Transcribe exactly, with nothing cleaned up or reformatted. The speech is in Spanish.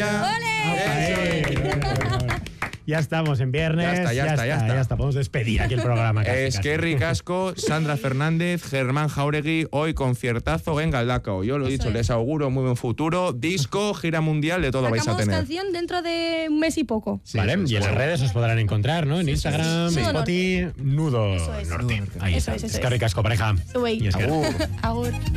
ya. ¡Ole! Ya estamos en viernes. Ya está, ya, ya está, ya está, está. ya está. Podemos despedir aquí el programa. Casi, Es casi. que ricasco, Sandra Fernández, Germán Jauregui, hoy conciertazo en Galdacao. Yo lo he dicho, es. les auguro muy buen futuro. Disco, gira mundial, de todo vais a Sacamos tener. canción dentro de un mes y poco. Sí, vale, eso es y en las bueno. redes os podrán encontrar, ¿no? En Instagram, Nudo Spotify, Nudo Eso es. Norte. Nudo Norte. Ahí Eso está. es, eso Es que es. ricasco, pareja. Subei. Y es que- Agur. Agur.